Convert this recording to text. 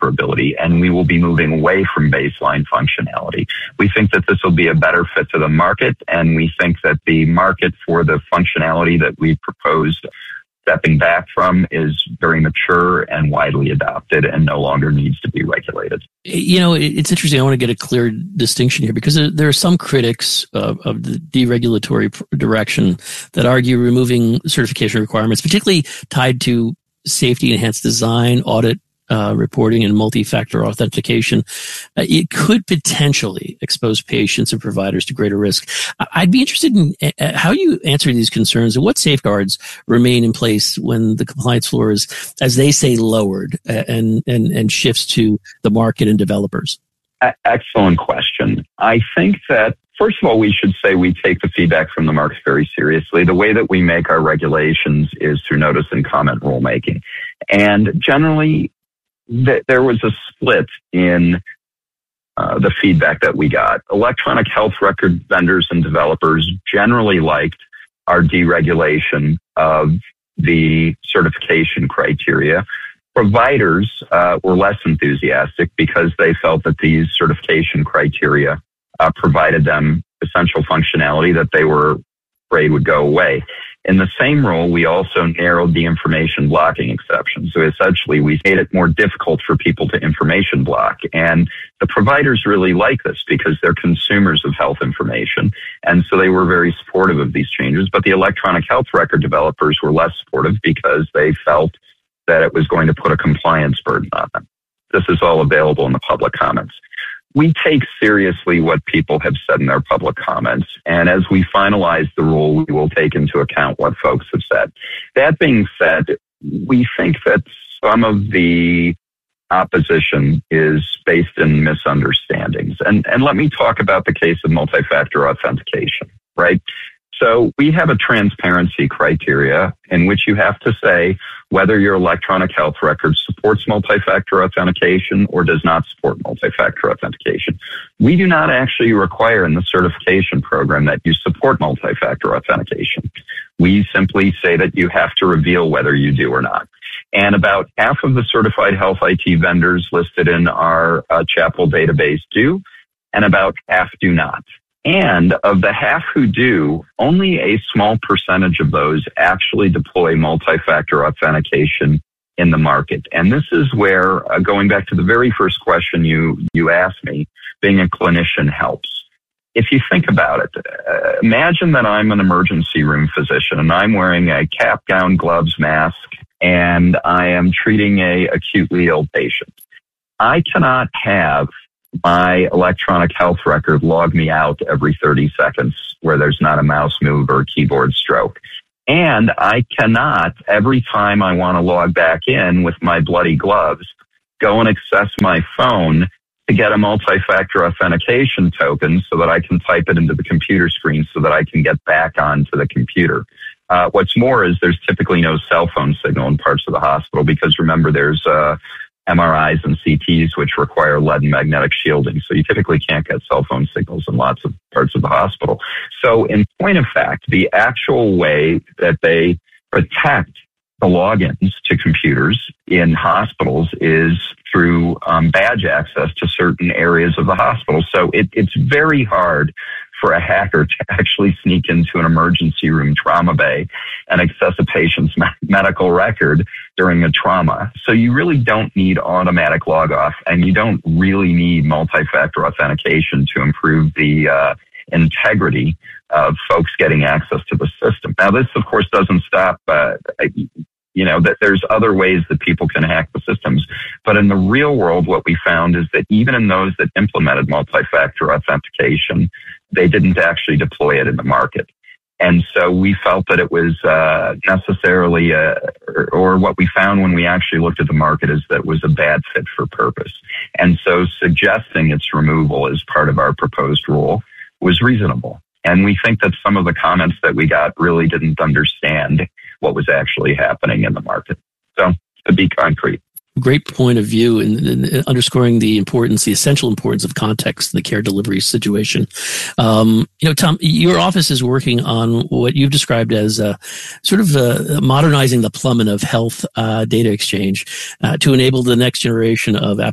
interoperability, and we will be moving away from baseline functionality. We think that this will be a better fit to the market, and we think that the market for the functionality that we proposed stepping back from is very mature and widely adopted and no longer needs to be regulated. It's interesting. I want to get a clear distinction here because there are some critics of the deregulatory direction that argue removing certification requirements, particularly tied to safety enhanced design, audit reporting, and multi-factor authentication, it could potentially expose patients and providers to greater risk. I'd be interested in how you answer these concerns and what safeguards remain in place when the compliance floor is, as they say, lowered and shifts to the market and developers. Excellent question. I think that, first of all, we should say we take the feedback from the market very seriously. The way that we make our regulations is through notice and comment rulemaking. And generally, there was a split in the feedback that we got. Electronic health record vendors and developers generally liked our deregulation of the certification criteria. Providers were less enthusiastic because they felt that these certification criteria provided them essential functionality that they were afraid would go away. In the same rule, we also narrowed the information blocking exception. So essentially, we made it more difficult for people to information block. And the providers really like this because they're consumers of health information. And so they were very supportive of these changes. But the electronic health record developers were less supportive because they felt that it was going to put a compliance burden on them. This is all available in the public comments. We take seriously what people have said in their public comments, and as we finalize the rule, we will take into account what folks have said. That being said, we think that some of the opposition is based in misunderstandings. And let me talk about the case of multi-factor authentication, right? So we have a transparency criteria in which you have to say whether your electronic health record supports multi-factor authentication or does not support multi-factor authentication. We do not actually require in the certification program that you support multi-factor authentication. We simply say that you have to reveal whether you do or not. And about half of the certified health IT vendors listed in our Chapel database do, and about half do not. And of the half who do, only a small percentage of those actually deploy multi-factor authentication in the market. And this is where, going back to the very first question you asked me, being a clinician helps. If you think about it, imagine that I'm an emergency room physician and I'm wearing a cap, gown, gloves, mask, and I am treating a acutely ill patient. I cannot have my electronic health record log me out every 30 seconds where there's not a mouse move or a keyboard stroke. And I cannot, every time I want to log back in with my bloody gloves, go and access my phone to get a multi-factor authentication token so that I can type it into the computer screen so that I can get back onto the computer. What's more is there's typically no cell phone signal in parts of the hospital because remember there's MRIs and CTs, which require lead and magnetic shielding. So you typically can't get cell phone signals in lots of parts of the hospital. So in point of fact, the actual way that they protect the logins to computers in hospitals is through badge access to certain areas of the hospital. So it's very hard for a hacker to actually sneak into an emergency room trauma bay and access a patient's medical record during a trauma. So you really don't need automatic log off, and you don't really need multi-factor authentication to improve the integrity of folks getting access to the system. Now, this, of course, doesn't stop, that there's other ways that people can hack the systems. But in the real world, what we found is that even in those that implemented multi-factor authentication, they didn't actually deploy it in the market. And so we felt that it was necessarily, or what we found when we actually looked at the market is that it was a bad fit for purpose. And so suggesting its removal as part of our proposed rule was reasonable. And we think that some of the comments that we got really didn't understand what was actually happening in the market. So to be concrete. Great point of view in underscoring the essential importance of context in the care delivery situation. Tom, your office is working on what you've described as modernizing the plumbing of health data exchange to enable the next generation of